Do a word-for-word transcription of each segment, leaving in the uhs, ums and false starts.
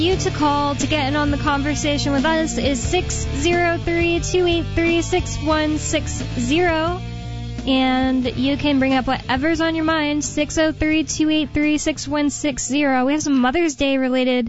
You to call to get in on the conversation with us is six oh three, two eight three, six one six oh, and you can bring up whatever's on your mind, six oh three, two eight three, six one six oh. We have some Mother's Day related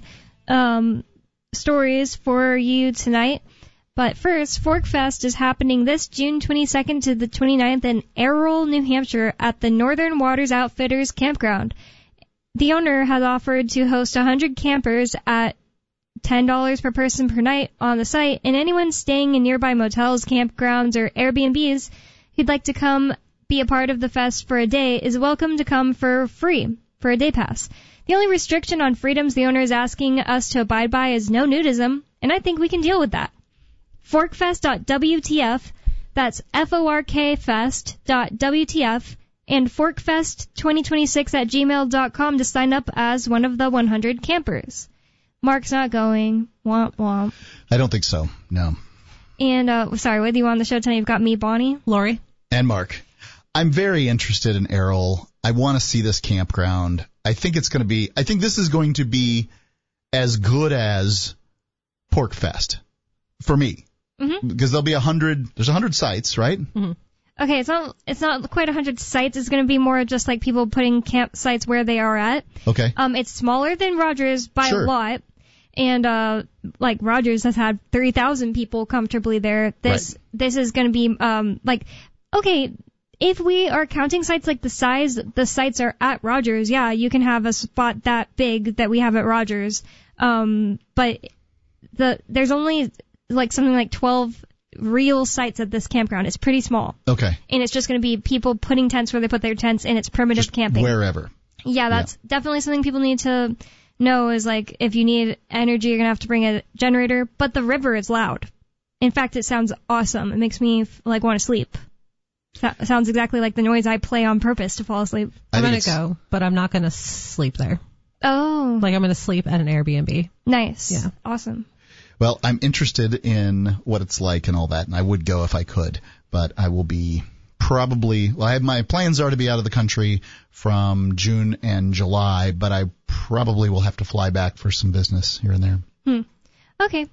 um, stories for you tonight, but first, Forkfest is happening this June twenty-second to the twenty-ninth in Errol, New Hampshire at the Northern Waters Outfitters Campground. The owner has offered to host one hundred campers at ten dollars per person per night on the site, and anyone staying in nearby motels, campgrounds, or Airbnbs who'd like to come be a part of the fest for a day is welcome to come for free for a day pass. The only restriction on freedoms the owner is asking us to abide by is no nudism, and I think we can deal with that. Forkfest dot W T F, that's F O R K fest dot W T F, and Forkfest twenty twenty-six at gmail dot com to sign up as one of the one hundred campers. Mark's not going. Womp womp. I don't think so, no. And, uh, sorry, with you on the show tonight, you've got me, Bonnie. Lori. And Mark. I'm very interested in Errol. I want to see this campground. I think it's going to be, I think this is going to be as good as Porkfest for me. Mm-hmm. Because there'll be a hundred, there's a hundred sites, right? Mm-hmm. Okay, it's not it's not quite one hundred sites. It's going to be more just like people putting campsites where they are at. Okay. Um, it's smaller than Rogers by sure. a lot. And, uh, like Rogers has had three thousand people comfortably there. This, right. this is going to be, um, like, okay, if we are counting sites like the size the sites are at Rogers, yeah, you can have a spot that big that we have at Rogers. Um, but the, there's only like something like twelve real sites at this campground. It's pretty small. Okay. And it's just going to be people putting tents where they put their tents, and it's primitive just camping. Wherever. Yeah, that's yeah. definitely something people need to know is like if you need energy, you're going to have to bring a generator. But the river is loud. In fact, it sounds awesome. It makes me like want to sleep. That sounds exactly like the noise I play on purpose to fall asleep. I'm going to go, but I'm not going to sleep there. Oh. Like I'm going to sleep at an Airbnb. Nice. Yeah. Awesome. Well, I'm interested in what it's like and all that, and I would go if I could, but I will be probably, well, I have, my plans are to be out of the country from June and July, but I probably will have to fly back for some business here and there. Hmm. Okay.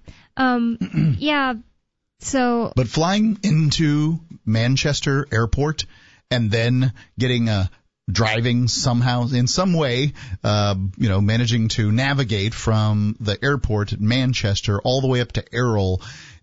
Um, yeah, so... But flying into Manchester Airport and then getting a... driving somehow, in some way, uh, you know, managing to navigate from the airport at Manchester all the way up to Errol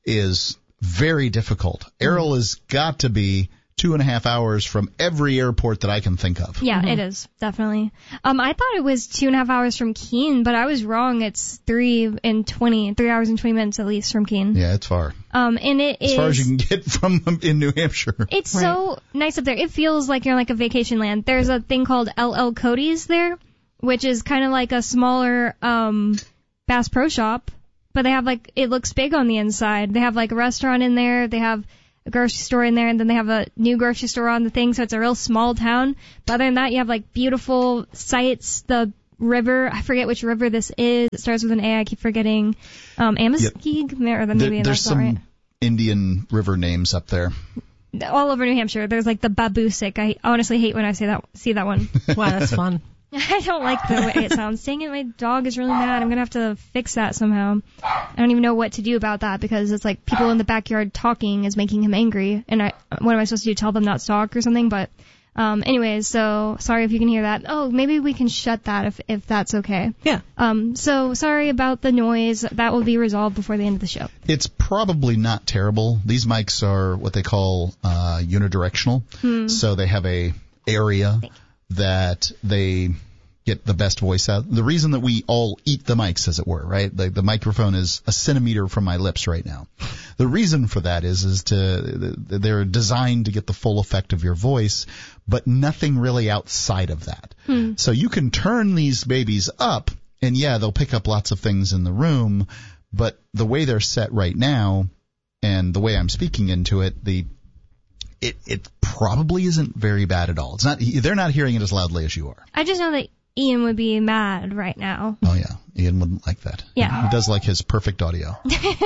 is very difficult. Mm-hmm. Errol has got to be two and a half hours from every airport that I can think of. Yeah, mm-hmm. it is, definitely. Um, I thought it was two and a half hours from Keene, but I was wrong. It's three and twenty, three hours and twenty minutes at least from Keene. Yeah, it's far. Um, and it as is... As far as you can get from in New Hampshire. It's right. so nice up there. It feels like you're in like a vacation land. There's a thing called L L Cody's there, which is kind of like a smaller um Bass Pro Shop, but they have like, it looks big on the inside. They have like a restaurant in there. They have a grocery store in there, and then they have a new grocery store on the thing, so it's a real small town. But other than that, you have like beautiful sights, the river, I forget which river this is. It starts with an A, I keep forgetting. Um, Amoskeag? Yep. Or then maybe there, there's that's some not right. Indian river names up there. All over New Hampshire. There's like the Babusick. I honestly hate when I say that, see that one. Wow, that's fun. I don't like the way it sounds. Dang it, my dog is really mad. I'm going to have to fix that somehow. I don't even know what to do about that because it's like people in the backyard talking is making him angry. And I, what am I supposed to do? Tell them not to talk or something? But um, anyways, so sorry if you can hear that. Oh, maybe we can shut that if if that's okay. Yeah. Um. So sorry about the noise. That will be resolved before the end of the show. It's probably not terrible. These mics are what they call uh, unidirectional. Hmm. So they have a area that they get the best voice out. The reason that we all eat the mics, as it were, right? The, the microphone is a centimeter from my lips right now. The reason for that is, is to, they're designed to get the full effect of your voice, but nothing really outside of that. Hmm. So you can turn these babies up, and yeah, they'll pick up lots of things in the room, but the way they're set right now, and the way I'm speaking into it, the It it probably isn't very bad at all. It's not. They're not hearing it as loudly as you are. I just know that Ian would be mad right now. Oh yeah, Ian wouldn't like that. Yeah, he does like his perfect audio.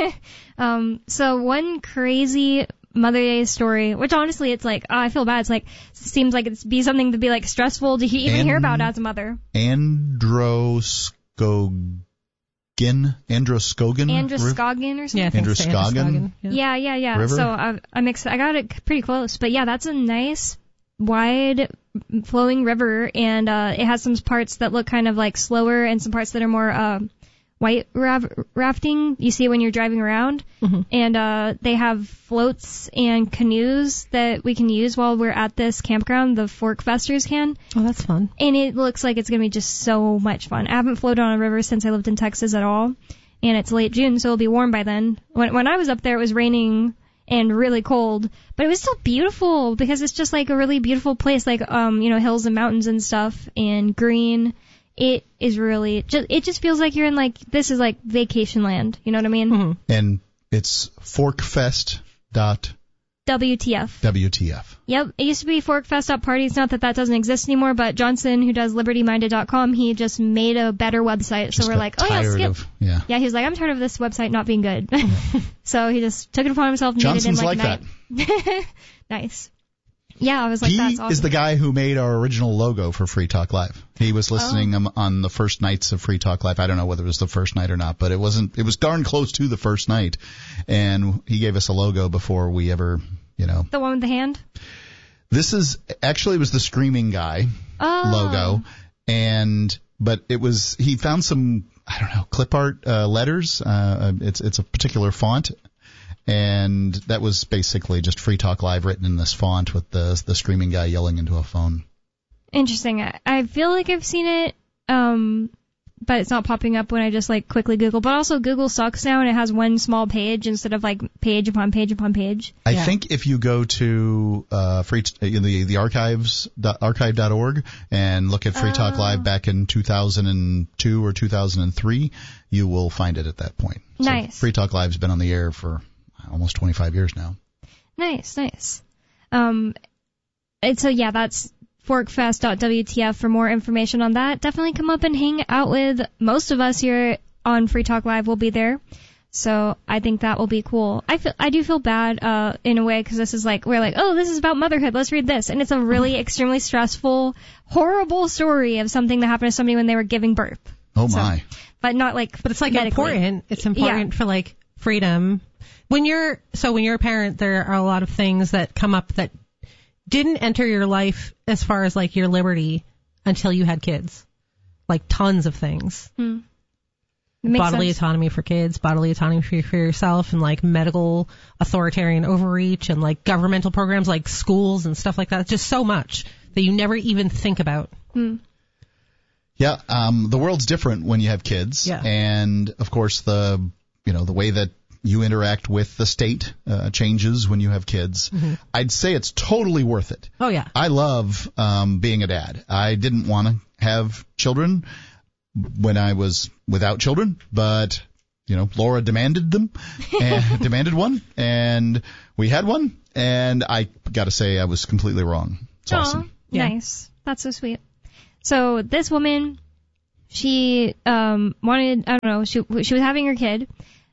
um. So one crazy Mother Day story, which honestly, it's like, oh, I feel bad. It's like it seems like it's be something to be like stressful to even and, hear about as a mother. Androscoggin. Androscoggin, Androscoggin, Androscoggin or something. Yeah, I think it's Androscoggin. Androscoggin. Yeah. Yeah, yeah, yeah. River? So I, I'm ex- I got it pretty close, but yeah, that's a nice, wide, flowing river, and uh, it has some parts that look kind of like slower, and some parts that are more uh, white ra- rafting. You see when you're driving around, Mm-hmm. and uh, they have floats and canoes that we can use while we're at this campground. The Fork Festers can, Oh, that's fun. and it looks like it's gonna be just so much fun. I haven't floated on a river since I lived in Texas at all. And it's late June, so it'll be warm by then. When when I was up there, it was raining and really cold, but it was still beautiful because it's just like a really beautiful place, like um you know hills and mountains and stuff and green. It is really just it just feels like you're in like this is like vacation land. You know what I mean? Mm-hmm. And it's forkfest dot W T F. W T F. Yep, it used to be forkfest.parties. Not that that doesn't exist anymore, but Johnson, who does liberty minded dot com, he just made a better website. Just so we're got like, oh yeah, tired skip. of- yeah. Yeah, he was like, I'm tired of this website not being good. So he just took it upon himself and Johnson's made it in like like, a night. Nice. Yeah, I was like, He that's awesome. is the guy who made our original logo for Free Talk Live. He was listening um, on the first nights of Free Talk Live. I don't know whether it was the first night or not, but it wasn't. It was darn close to the first night, and he gave us a logo before we ever, you know. The one with the hand? This is actually it was the Screaming Guy Oh. logo, and but it was he found some I don't know clip art uh, letters. Uh, it's it's a particular font. And that was basically just Free Talk Live written in this font with the the Screaming Guy yelling into a phone. Interesting. I, I feel like I've seen it, um, but it's not popping up when I just like quickly Google. But also Google sucks now, and it has one small page instead of like page upon page upon page. I Yeah. think if you go to uh, free t- uh, the the archives archive dot org and look at Free Talk Oh. Live back in two thousand two or two thousand three, you will find it at that point. So Nice. Free Talk Live's been on the air for almost twenty-five years now. Nice, nice. Um, and so yeah, that's forkfest dot W T F for more information on that. Definitely come up and hang out with most of us here on Free Talk Live. We'll be there. So I think that will be cool. I feel, I do feel bad, uh, in a way, because this is like, we're like, oh, this is about motherhood. Let's read this. And it's a really extremely stressful, horrible story of something that happened to somebody when they were giving birth. Oh So- my. But not like, But it's like medically. important. It's important for like freedom. When you're so when you're a parent, there are a lot of things that come up that didn't enter your life as far as like your liberty until you had kids. Like tons of things. Hmm. It makes Bodily sense. autonomy for kids, bodily autonomy for, for yourself, and like medical authoritarian overreach and like governmental programs like schools and stuff like that. Just so much that you never even think about. Hmm. Yeah, um, the world's different when you have kids, Yeah. and of course the you know the way that you interact with the state uh, changes when you have kids. Mm-hmm. I'd say it's totally worth it. Oh yeah. I love um, being a dad. I didn't want to have children when I was without children, but you know Laura demanded them, and demanded one, and we had one, and I got to say I was completely wrong. It's Aw, awesome. Yeah. Nice. That's so sweet. So this woman, she um wanted, I don't know, she she was having her kid,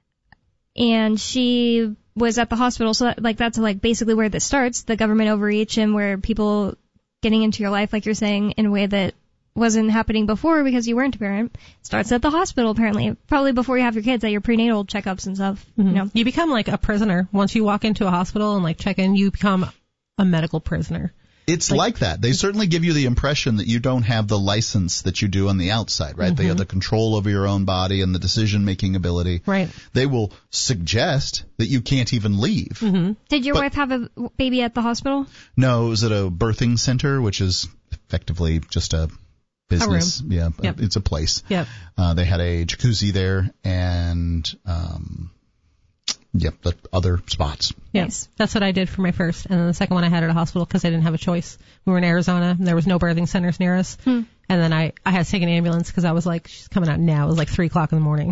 and she was at the hospital. So that, like that's like basically where this starts, the government overreach and where people getting into your life, like you're saying, in a way that wasn't happening before because you weren't a parent. Starts at the hospital apparently, probably before you have your kids, at your prenatal checkups and stuff. Mhm. You know. You become like a prisoner once you walk into a hospital and like check in. You become a medical prisoner. It's like, that. They certainly give you the impression that you don't have the license that you do on the outside, right? They have the control over your own body and the decision-making ability. Right. They will suggest that you can't even leave. Mm-hmm. Did your But- wife have a baby at the hospital? No, it was at a birthing center, which is effectively just a business. Yeah, Yep. it's a place. Yep. Uh, they had a jacuzzi there and, um, yep, the other spots. Yeah, Nice. that's what I did for my first, and then the second one I had at a hospital because I didn't have a choice. We were in Arizona, and there was no birthing centers near us. Hmm. And then I, I had to take an ambulance because I was like, she's coming out now. It was like three o'clock in the morning.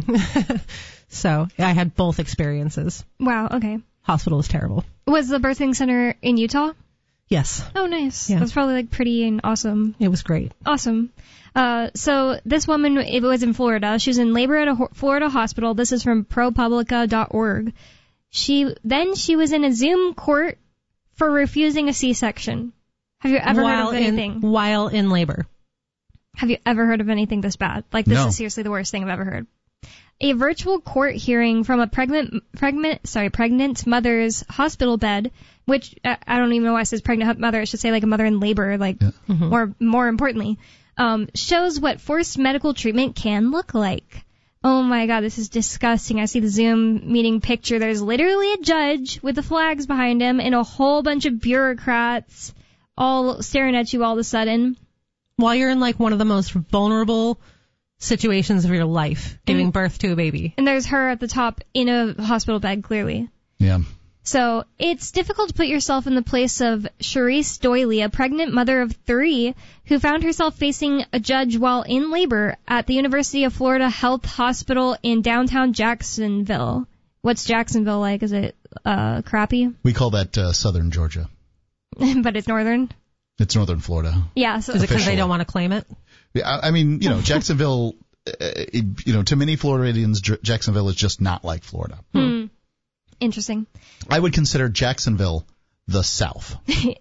So I had both experiences. Wow, okay. Hospital was terrible. Was the birthing center in Utah? Yes, Oh, nice. Yeah. That's probably like pretty and awesome. it was great. Awesome. Uh, so this woman, it was in Florida. She was in labor at a ho- Florida hospital. This is from ProPublica dot org. She then she was in a Zoom court for refusing a C-section. Have you ever while heard of anything? in while in labor. Have you ever heard of anything this bad? Like this No. is seriously the worst thing I've ever heard. a virtual court hearing from a pregnant, pregnant, sorry, pregnant mother's hospital bed, which uh, I don't even know why it says pregnant mother. It should say like a mother in labor, like yeah. mm-hmm. more, more importantly, um, shows what forced medical treatment can look like. Oh my God, this is disgusting. I see the Zoom meeting picture. There's literally a judge with the flags behind him and a whole bunch of bureaucrats all staring at you all of a sudden. While you're in like one of the most vulnerable situations of your life, giving and, birth to a baby. And there's her at the top in a hospital bed, clearly. Yeah. So it's difficult to put yourself in the place of Charisse Doyley, a pregnant mother of three who found herself facing a judge while in labor at the University of Florida Health Hospital in downtown Jacksonville. What's Jacksonville like? Is it uh, crappy? We call that uh, southern Georgia. But it's northern? It's northern Florida. Yeah. So is it because they don't want to claim it? Yeah, I, I mean, you know, Jacksonville, uh, it, you know, to many Floridians, J- Jacksonville is just not like Florida. Hmm. Interesting. I would consider Jacksonville the South.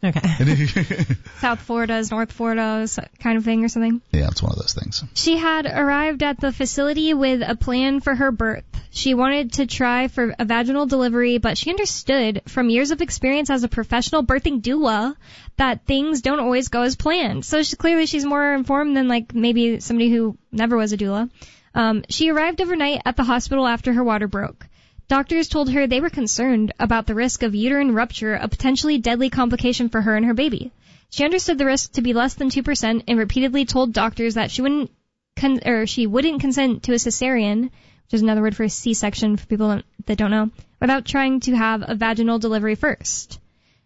Okay. South Florida is North Florida kind of thing or something? Yeah, it's one of those things. She had arrived at the facility with a plan for her birth. She wanted to try for a vaginal delivery, but she understood from years of experience as a professional birthing doula that things don't always go as planned. So she, clearly she's more informed than like maybe somebody who never was a doula. Um, she arrived overnight at the hospital after her water broke. Doctors told her they were concerned about the risk of uterine rupture, a potentially deadly complication for her and her baby. She understood the risk to be less than two percent and repeatedly told doctors that she wouldn't con- or she wouldn't consent to a cesarean, which is another word for a C-section for people that don't know, without trying to have a vaginal delivery first.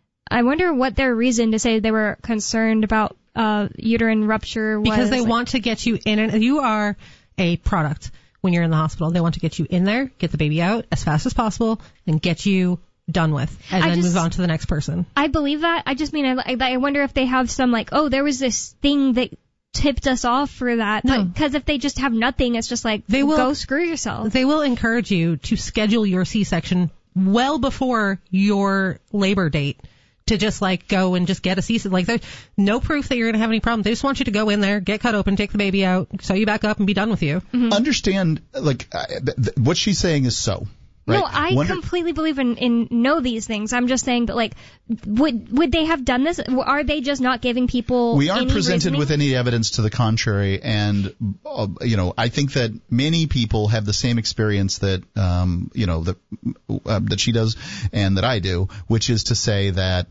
I wonder what their reason to say they were concerned about uh, uterine rupture was. Because they like, want to get you in, and you are a product. When you're in the hospital, they want to get you in there, get the baby out as fast as possible, and get you done with, and I then just, move on to the next person. I believe that. I just mean, I, I wonder if they have some like, oh, there was this thing that tipped us off for that. No. Because if they just have nothing, it's just like, they will, go screw yourself. They will encourage you to schedule your C-section well before your labor date. To just like go and just get a C-section. Like there's no proof that you're going to have any problem. They just want you to go in there, get cut open, take the baby out, sew you back up, and be done with you. Mm-hmm. Understand, like, uh, th- th- what she's saying is so. Right? No, I Wonder- completely believe in, in know these things. I'm just saying that, like, would would they have done this? Are they just not giving people We aren't any presented reasoning? with any evidence to the contrary, and, uh, you know, I think that many people have the same experience that, um, you know, that, uh, that she does and that I do, which is to say that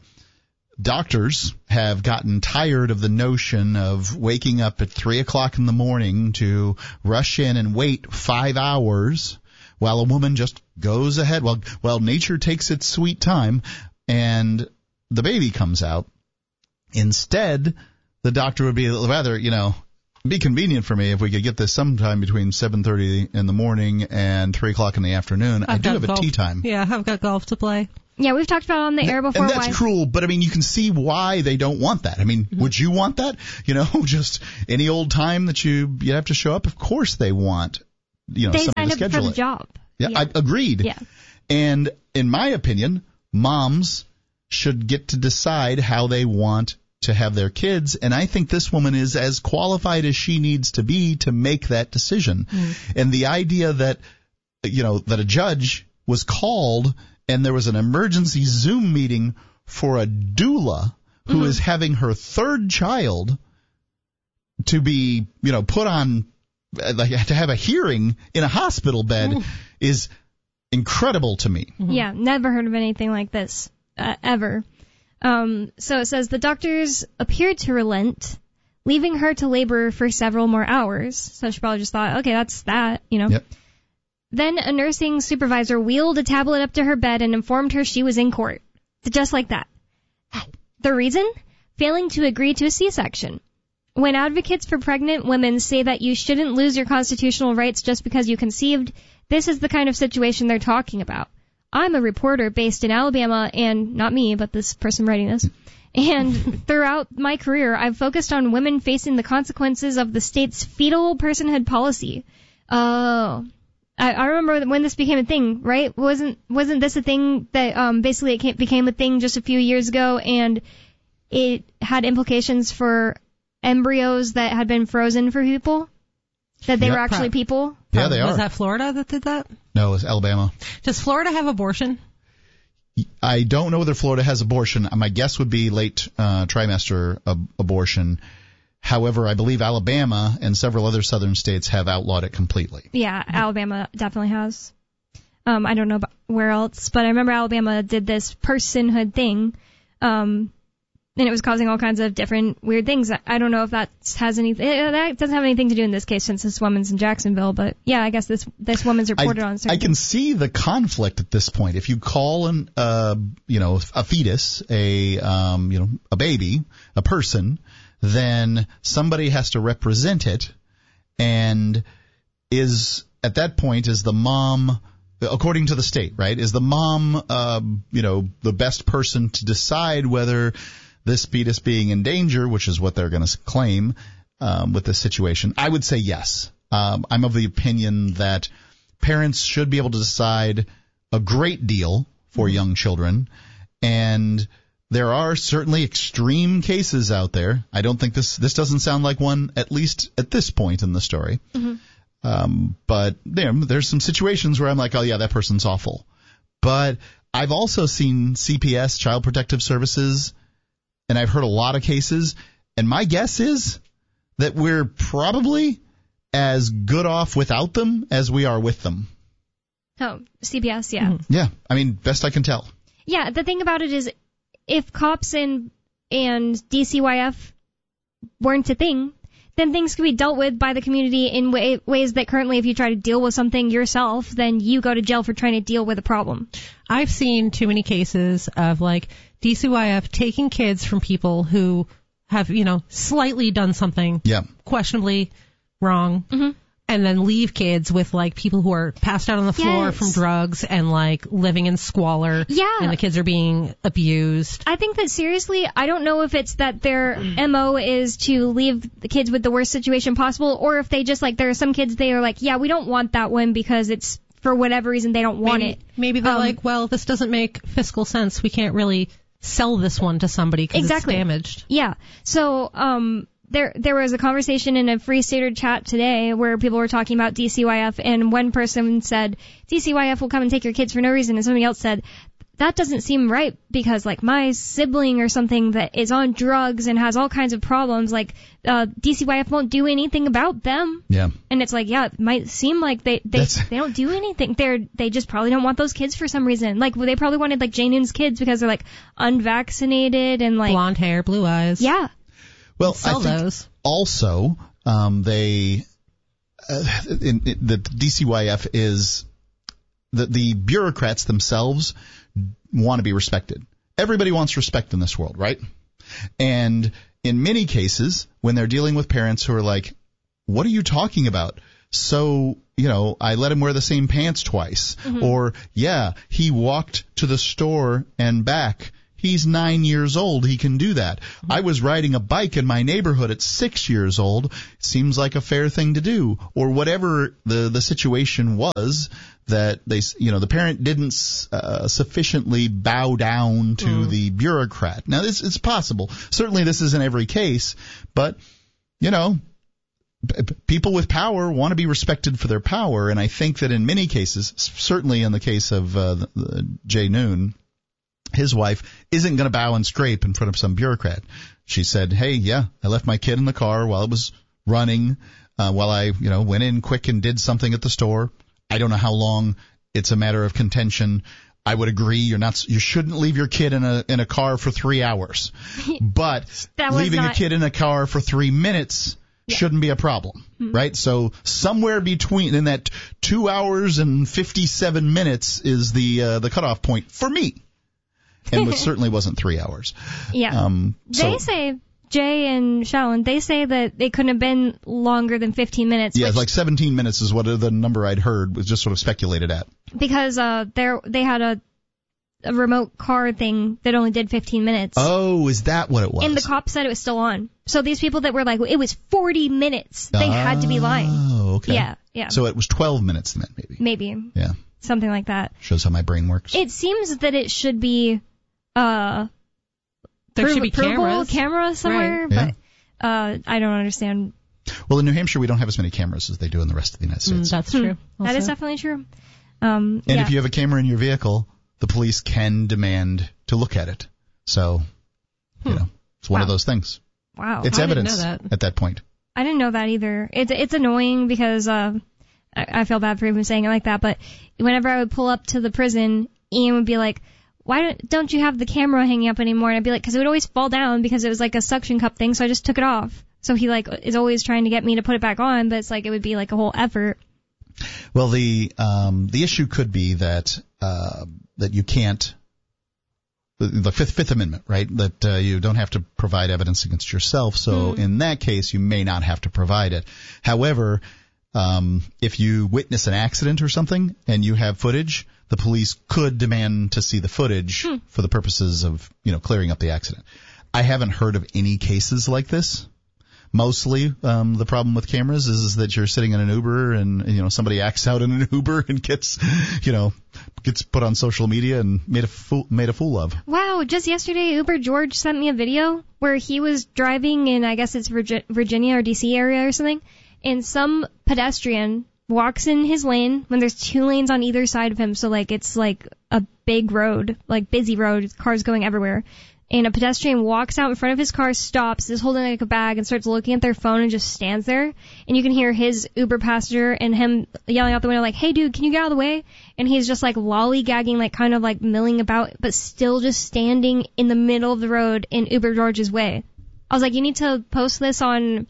doctors have gotten tired of the notion of waking up at three o'clock in the morning to rush in and wait five hours while a woman just goes ahead. Well, well, nature takes its sweet time and the baby comes out. Instead, the doctor would be rather, you know, be convenient for me if we could get this sometime between seven thirty in the morning and three o'clock in the afternoon. I've I do have golf. a tea time. Yeah, I've got golf to play. Yeah, we've talked about it on the air before. And that's why. cruel, but I mean, you can see why they don't want that. I mean, mm-hmm. would you want that? You know, just any old time that you you have to show up? Of course they want, you know, they somebody signed to up schedule for the it. job. Yeah, yeah. I agreed. Yeah. And in my opinion, moms should get to decide how they want to have their kids, and I think this woman is as qualified as she needs to be to make that decision. Mm. And the idea that, you know, that a judge was called and there was an emergency Zoom meeting for a doula who mm-hmm. is having her third child to be, you know, put on, like, to have a hearing in a hospital bed Ooh. is incredible to me. Mm-hmm. Yeah, never heard of anything like this, uh, ever. Um, so it says the doctors appeared to relent, leaving her to labor for several more hours. So she probably just thought, okay, that's that, you know. Yep. Then a nursing supervisor wheeled a tablet up to her bed and informed her she was in court. Just like that. The reason? Failing to agree to a C-section. When advocates for pregnant women say that you shouldn't lose your constitutional rights just because you conceived, this is the kind of situation they're talking about. I'm a reporter based in Alabama, and not me, but this person writing this. And throughout my career, I've focused on women facing the consequences of the state's fetal personhood policy. Oh... I, I remember when this became a thing, right? Wasn't wasn't this a thing that um, basically it came, became a thing just a few years ago, and it had implications for embryos that had been frozen for people? That they Yep. were actually people? Yeah, they Was are. that Florida that did that? No, it's Alabama. Does Florida have abortion? I don't know whether Florida has abortion. My guess would be late uh, trimester ab- abortion. However, I believe Alabama and several other southern states have outlawed it completely. Yeah, Alabama definitely has. Um, I don't know about where else, but I remember Alabama did this personhood thing, um, and it was causing all kinds of different weird things. I don't know if that has any. That doesn't have anything to do in this case since this woman's in Jacksonville. But yeah, I guess this this woman's reported I, on. I can see the conflict at this point. If you call an, uh, you know, a fetus, a, um, you know, a baby, a person, then somebody has to represent it, and is at that point is the mom, according to the state, right? Is the mom, uh, you know, the best person to decide whether this fetus being in danger, which is what they're going to claim um, with this situation? I would say yes. Um, I'm of the opinion that parents should be able to decide a great deal for young children, and there are certainly extreme cases out there. I don't think this this doesn't sound like one, at least at this point in the story. Mm-hmm. Um, but there, there's some situations where I'm like, oh yeah, that person's awful. But I've also seen C P S, Child Protective Services, and I've heard a lot of cases, and my guess is that we're probably as good off without them as we are with them. Oh, C P S, yeah. Mm-hmm. Yeah, I mean, best I can tell. Yeah, the thing about it is, if cops and and D C Y F weren't a thing, then things could be dealt with by the community in way, ways that currently, if you try to deal with something yourself, then you go to jail for trying to deal with a problem. I've seen too many cases of like D C Y F taking kids from people who have, you know, slightly done something Yeah. questionably wrong, Mm-hmm. and then leave kids with like people who are passed out on the floor Yes. from drugs and like living in squalor. Yeah. And the kids are being abused. I think that seriously, I don't know if it's that their M O is to leave the kids with the worst situation possible, or if they just like, there are some kids they are like, yeah, we don't want that one because it's for whatever reason they don't want maybe, it. Maybe they're Um, like, well, this doesn't make fiscal sense. We can't really sell this one to somebody because Exactly. it's damaged. Yeah. So, um, there, there was a conversation in a Free Stater chat today where people were talking about D C Y F, and one person said, D C Y F will come and take your kids for no reason, and somebody else said, that doesn't seem right because, like, my sibling or something that is on drugs and has all kinds of problems, like, uh, D C Y F won't do anything about them. Yeah. And it's like, yeah, it might seem like they, they, That's- they don't do anything. They're, they just probably don't want those kids for some reason. Like, they probably wanted, like, Jay Noon's kids because they're, like, unvaccinated and, like, Blonde hair, blue eyes. yeah. Well, Sell I think those. also um, they uh, in, in, the D C Y F is the the bureaucrats themselves want to be respected. Everybody wants respect in this world, right? And in many cases, when they're dealing with parents who are like, "What are you talking about?" So, you know, I let him wear the same pants twice, Mm-hmm. or yeah, he walked to the store and back. He's nine years old. He can do that. I was riding a bike in my neighborhood at six years old. Seems like a fair thing to do. Or whatever the, the situation was that they, you know, the parent didn't uh, sufficiently bow down to Mm. the bureaucrat. Now, this it's possible. Certainly this isn't every case, but, you know, p- p- people with power want to be respected for their power. And I think that in many cases, certainly in the case of uh, the, the Jay Noon, his wife isn't going to bow and scrape in front of some bureaucrat. She said, hey, yeah, I left my kid in the car while it was running, uh, while I, you know, went in quick and did something at the store. I don't know how long. It's a matter of contention. I would agree. You're not, you shouldn't leave your kid in a, in a car for three hours, but That was leaving not- a kid in a car for three minutes shouldn't be a problem, Mm-hmm. right? So somewhere between, in that two hours and fifty-seven minutes is the, uh, the cutoff point for me. And it certainly wasn't three hours. Yeah. Um, so, They say, Jay and Shallon, they say that it couldn't have been longer than fifteen minutes. yeah, which, it's like seventeen minutes is what the number I'd heard was just sort of speculated at. because uh, there they had a, a remote car thing that only did fifteen minutes. Oh, is that what it was? And the cop said it was still on. So these people that were like, it was forty minutes, they had to be lying. Oh, okay. Yeah, yeah. So it was twelve minutes then, maybe. Maybe. Yeah. Something like that. Shows how my brain works. It seems that it should be uh There prov- should be provable cameras. camera somewhere, Right. but uh I don't understand Well, in New Hampshire, we don't have as many cameras as they do in the rest of the United States. Mm, that's true. Hmm. That also. is definitely true. Um, and yeah. if you have a camera in your vehicle, the police can demand to look at it. So, you know, it's one Wow. of those things. Wow. It's I didn't evidence know that. at that point. I didn't know that either. It's it's annoying because uh, I, I feel bad for even saying it like that. But whenever I would pull up to the prison, Ian would be like, "Why don't, don't you have the camera hanging up anymore?" And I'd be like, "Because it would always fall down because it was like a suction cup thing, so I just took it off." So he like is always trying to get me to put it back on, but it's like it would be like a whole effort. Well, the um, the issue could be that uh, that you can't. The, the Fifth Fifth Amendment, right? That uh, you don't have to provide evidence against yourself. So Mm. in that case, you may not have to provide it. However, um, if you witness an accident or something and you have footage, the police could demand to see the footage Hmm. for the purposes of, you know, clearing up the accident. I haven't heard of any cases like this. Mostly, um, the problem with cameras is, is that you're sitting in an Uber and, you know, somebody acts out in an Uber and gets, you know, gets put on social media and made a fool, made a fool of. Wow, just yesterday, Uber George sent me a video where he was driving in, I guess it's Virgi- Virginia or D C area or something, and some pedestrian walks in his lane when there's two lanes on either side of him, so like it's like a big road, like busy road, cars going everywhere. And a pedestrian walks out in front of his car, stops, is holding like a bag, and starts looking at their phone and just stands there. And you can hear his Uber passenger and him yelling out the window like, "Hey dude, can you get out of the way?" And he's just like lollygagging, like kind of like milling about, but still just standing in the middle of the road in Uber George's way. I was like, you need to post this on...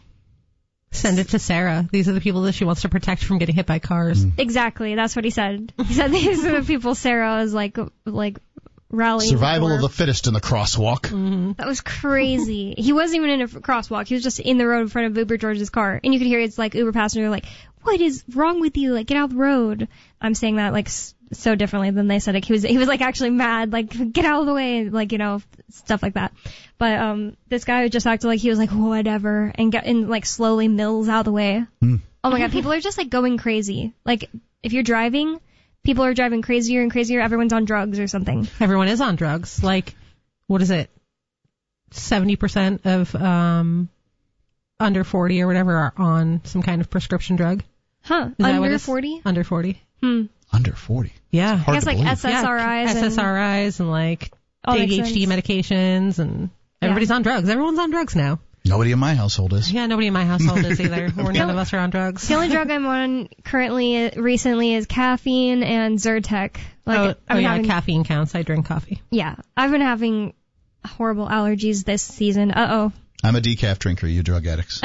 Send it to Sarah. These are the people that she wants to protect from getting hit by cars. Mm. Exactly, that's what he said. He said these are the people Sarah is like, like, rallying Survival for. of the fittest in the crosswalk. Mm-hmm. That was crazy. He wasn't even in a crosswalk. He was just in the road in front of Uber George's car. And you could hear it's like Uber passenger like, "What is wrong with you? Like, get out of the road." I'm saying that like s- so differently than they said it. He was, he was like actually mad, like, "Get out of the way," like, you know, stuff like that. But, um, this guy just acted like he was like, "Whatever," and got, and like slowly mills out of the way. Mm. Oh my god, people are just like going crazy. Like, if you're driving, people are driving crazier and crazier. Everyone's on drugs or something. Everyone is on drugs. Like, what is it? seventy percent of um, under forty or whatever are on some kind of prescription drug. Huh. Is that what Under it's- forty? Under forty. Hmm. Under forty. Yeah. I Hard guess to like believe. S S R Is yeah, and... S S R Is and like All A makes D H D sense. medications and everybody's on drugs. Everyone's on drugs now. Nobody in my household is. Yeah, nobody in my household is either. Or none of us are on drugs. The only drug I'm on currently, recently, is caffeine and Zyrtec. Like, oh, I've oh been yeah, having, caffeine counts. I drink coffee. yeah, I've been having horrible allergies this season. Uh oh. I'm a decaf drinker, you drug addicts.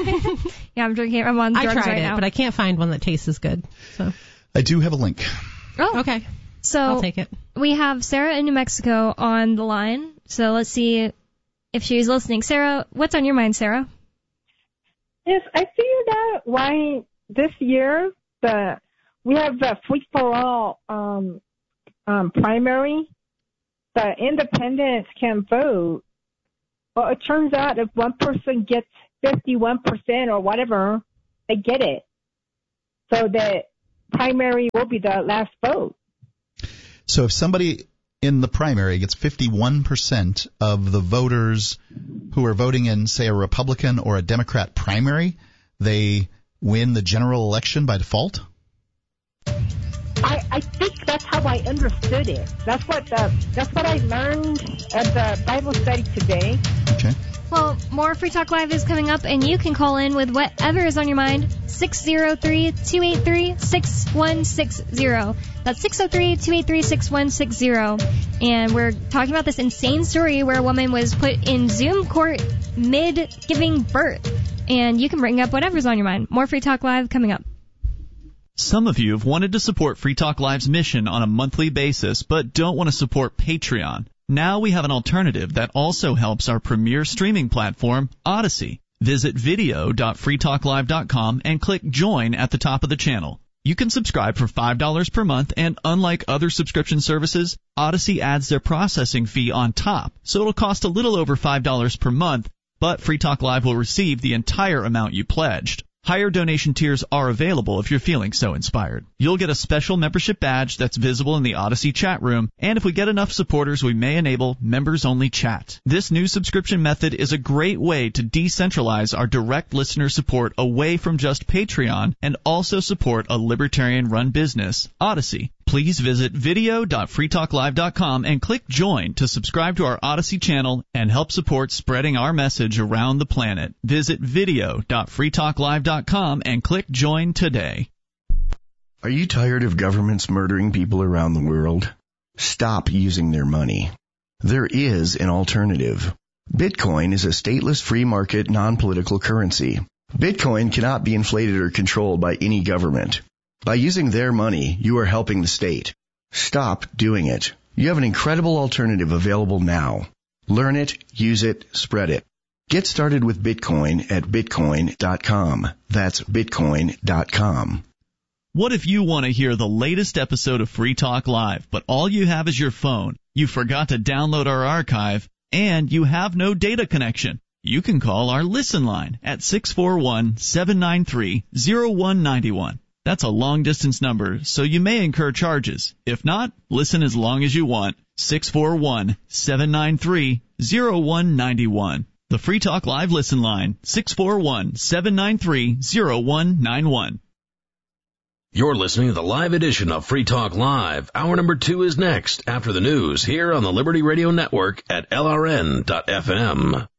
Yeah, I'm drinking. I'm on I drugs tried right it, now. but I can't find one that tastes as good. So I do have a link. oh, okay, so I'll take it. we have Sarah in New Mexico on the line. So let's see if she's listening. Sarah, what's on your mind, Sarah? Yes, I figured out why this year the we have the free for all um, um, primary. The independents can vote. Well, it turns out if one person gets fifty-one percent or whatever, they get it. So the primary will be the last vote. So if somebody in the primary gets fifty-one percent of the voters who are voting in, say, a Republican or a Democrat primary, they win the general election by default? I, I think that's how I understood it. That's what the, that's what I learned at the Bible study today. Okay. Well, more Free Talk Live is coming up, and you can call in with whatever is on your mind. six oh three, two eight three, six one six zero. That's six oh three, two eight three, six one six zero. And we're talking about this insane story where a woman was put in Zoom court mid-giving birth. And you can bring up whatever's on your mind. More Free Talk Live coming up. Some of you have wanted to support Free Talk Live's mission on a monthly basis, but don't want to support Patreon. Now we have an alternative that also helps our premier streaming platform, Odyssey. Visit video dot free talk live dot com and click Join at the top of the channel. You can subscribe for five dollars per month, and unlike other subscription services, Odyssey adds their processing fee on top, so it'll cost a little over five dollars per month, but Free Talk Live will receive the entire amount you pledged. Higher donation tiers are available if you're feeling so inspired. You'll get a special membership badge that's visible in the Odyssey chat room, and if we get enough supporters, we may enable members-only chat. This new subscription method is a great way to decentralize our direct listener support away from just Patreon and also support a libertarian-run business, Odyssey. Please visit video dot free talk live dot com and click Join to subscribe to our Odyssey channel and help support spreading our message around the planet. Visit video dot free talk live dot com and click Join today. Are you tired of governments murdering people around the world? Stop using their money. There is an alternative. Bitcoin is a stateless free market non-political currency. Bitcoin cannot be inflated or controlled by any government. By using their money, you are helping the state. Stop doing it. You have an incredible alternative available now. Learn it, use it, spread it. Get started with Bitcoin at bitcoin dot com. That's bitcoin dot com. What if you want to hear the latest episode of Free Talk Live, but all you have is your phone, you forgot to download our archive, and you have no data connection? You can call our Listen line at six four one, seven nine three, zero one nine one. That's a long-distance number, so you may incur charges. If not, listen as long as you want. six four one, seven nine three, zero one nine one. The Free Talk Live Listen line, six four one, seven nine three, zero one nine one. You're listening to the live edition of Free Talk Live. Hour number two is next, after the news, here on the Liberty Radio Network at L R N dot F M.